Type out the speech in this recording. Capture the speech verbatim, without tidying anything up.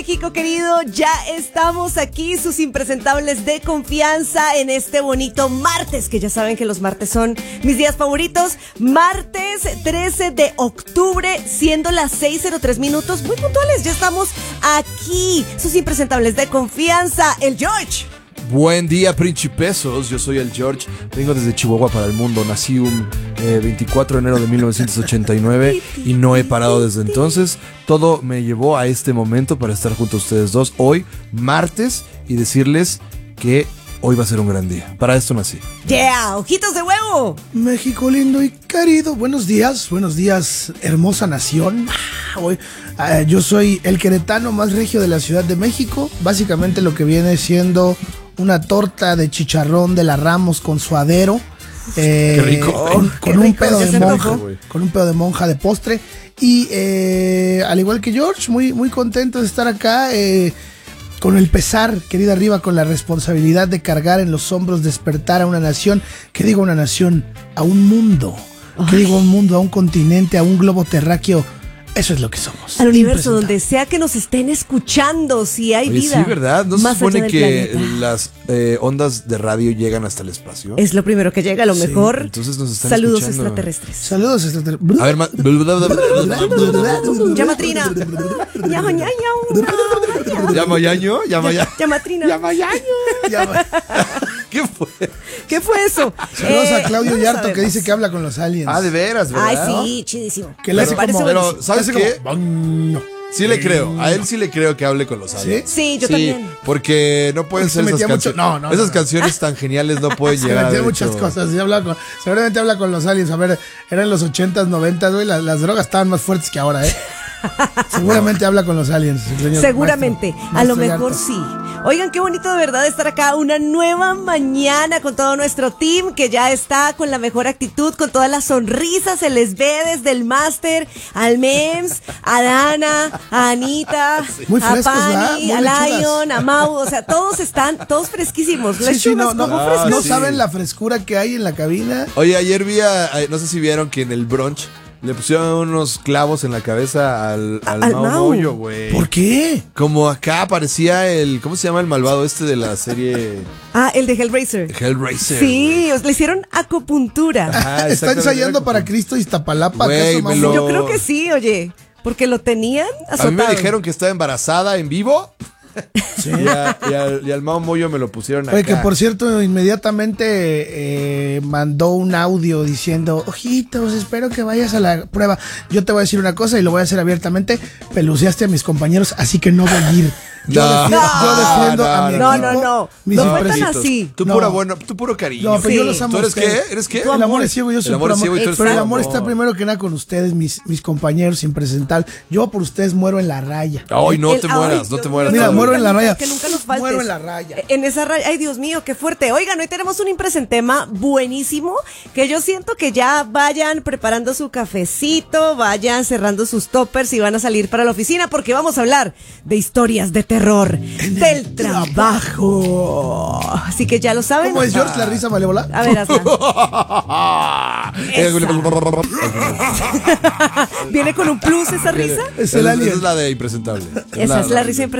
México querido, ya estamos aquí, sus impresentables de confianza en este bonito martes, que ya saben que los martes son mis días favoritos. Martes trece de octubre, siendo las seis cero tres minutos, muy puntuales, ya estamos aquí, sus impresentables de confianza, el George. Buen día, principesos. Yo soy el George. Vengo desde Chihuahua para el mundo. Nací un eh, veinticuatro de enero de mil novecientos ochenta y nueve y no he parado desde entonces. Todo me llevó a este momento para estar junto a ustedes dos hoy, martes, y decirles que hoy va a ser un gran día. Para esto nací. Yeah, ojitos de huevo. México lindo y querido. Buenos días, buenos días, hermosa nación. Hoy, uh, yo soy el queretano más regio de la Ciudad de México. Básicamente lo que viene siendo una torta de chicharrón de la Ramos con suadero. Eh, Qué rico. Con, con un rico, pedo de monja. güey. Con un pedo de monja de postre. Y eh, al igual que George, muy, muy contento de estar acá. Eh, con el pesar, querida Arriba, con la responsabilidad de cargar en los hombros, despertar a una nación. ¿Qué digo una nación? A un mundo. ¿Qué digo un mundo? A un continente, a un globo terráqueo. Eso es lo que somos. Al universo, donde sea que nos estén escuchando, si hay Oye, vida. sí, ¿verdad? ¿No se más supone allá del que planeta. las eh, ondas de radio llegan hasta el espacio? Es lo primero que llega, a lo Sí, mejor. entonces nos están Saludos escuchando. extraterrestres. Saludos, extraterrestres. A ver, ma- Llamatrina. Ñajo, ñaño. ¿Llamayaño? ¿Llamayaño? Llamatrina. Ya, ¿Qué fue? ¿Qué fue eso? saludos Eh, a Claudio no lo Yarto, que sabemos. dice que habla con los aliens. Ah, de veras, ¿verdad? Ay, sí, chidísimo. Que le hace Me parece como- buenísimo. Pero, ¿sabes Hace qué? como, "Bong, no". Sí le creo, a él sí le creo que hable con los aliens. Sí, yo también. Porque no pueden Porque ser se esas metía mucho- canciones. no, no, esas no. canciones tan geniales no pueden Se llegar a metía haber muchas hecho- cosas. Sí, hablaba con, seguramente habla con los aliens. A ver, eran los ochentas, noventas, güey. Las, las drogas estaban más fuertes que ahora, ¿eh? Seguramente habla con los aliens. el señor Seguramente, maestro- a lo maestro mejor Yarto. sí. Oigan, qué bonito de verdad estar acá una nueva mañana con todo nuestro team que ya está con la mejor actitud, con todas las sonrisas, se les ve desde el máster, al Mems, a Dana, a Anita, Muy a frescos, ¿verdad? Pani, Muy a lechugas. Lion, a Mau, o sea, todos están, todos fresquísimos. Sí, Las sí, no, chivas no, como Ah, frescos. no sí. saben la frescura que hay en la cabina. Oye, ayer vi a, a- no sé si vieron que en el brunch le pusieron unos clavos en la cabeza al, al, Al Mau Mau. Moyo, güey. ¿Por qué? Como acá aparecía el, ¿cómo se llama el malvado este de la serie Ah, el de Hellraiser. Hellraiser? Sí, os- le hicieron acupuntura. Ajá, Está exactamente, ensayando era para como- Cristo Iztapalapa. Güey, ¿acaso, me mamá? lo- Yo creo que sí, oye, porque lo tenían azotado. A mí me dijeron que estaba embarazada en vivo. Sí. Y, a- y al, y al Mau Moyo me lo pusieron acá. Oye, que por cierto, inmediatamente eh, mandó un audio diciendo, ojitos, espero que vayas a la prueba. Yo te voy a decir una cosa y lo voy a hacer abiertamente. Peluceaste a mis compañeros, así que no voy a ir. Yo, No. defiendo, yo defiendo a mi No, equipo. no, no. mis No fue tan impresiones. así. Tú No. puro bueno, tú puro cariño. No, pero Sí. yo los amo. ¿Tú a eres ustedes. qué? ¿Eres qué? El amor es ciego, yo soy El amor puro es ciego y tú eres Pero el ciego. amor está primero que nada con ustedes, mis, mis compañeros impresentables. Yo por ustedes muero en la raya. Ay, no El- te ay, mueras, no Dios te mío, mueras. Mira, no, muero no. en la raya. Que nunca nos faltes. Muero en la raya. En esa raya. Ay, Dios mío, qué fuerte. Oigan, hoy tenemos un impresentema buenísimo que yo siento que ya vayan preparando su cafecito, vayan cerrando sus toppers y van a salir para la oficina porque vamos a hablar de historias de terror del trabajo. Así que ya lo saben. ¿Cómo es, George, la risa malévola? A ver, hazla. Eh, ¿Viene con un plus esa risa? Es el Esa alien. es la de impresentable. Esa es la risa